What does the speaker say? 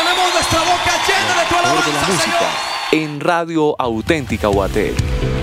Ponemos nuestra boca llena de tu alabanza, Señor. En Radio Auténtica Guaté.